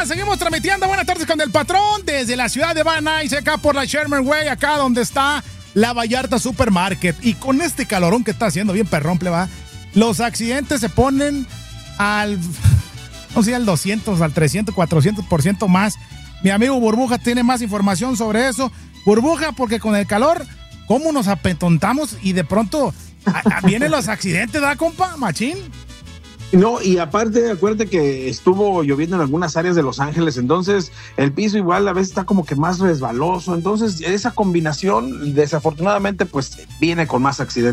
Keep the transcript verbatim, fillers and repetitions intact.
seguimos transmitiendo. Buenas tardes con el patrón desde la ciudad de Van Nuys, acá por la Sherman Way, acá donde está la Vallarta Supermarket. Y con este calorón que está haciendo, bien perrón, pleba, los accidentes se ponen al, no sé, al doscientos, al trescientos, cuatrocientos por ciento más. Mi amigo Burbuja tiene más información sobre eso. Burbuja, porque con el calor, ¿cómo nos apetontamos? Y de pronto a, a vienen los accidentes, ¿verdad, compa? Machín. No, y aparte, acuérdate que estuvo lloviendo en algunas áreas de Los Ángeles, entonces el piso igual a veces está como que más resbaloso, entonces esa combinación desafortunadamente pues viene con más accidentes.